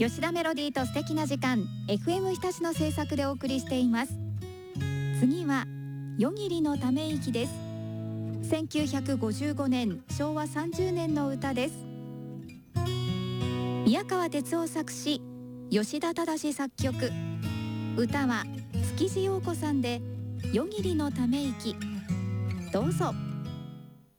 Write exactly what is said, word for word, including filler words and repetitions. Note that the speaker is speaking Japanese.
吉田メロディーと素敵な時間 エフエム 日立の制作でお送りしています。次は夜霧のため息です。せんきゅうひゃくごじゅうごねんしょうわさんじゅうねんの歌です。宮川哲夫作詞、吉田忠作曲。歌は築地陽子さんで夜霧のため息。どうぞ。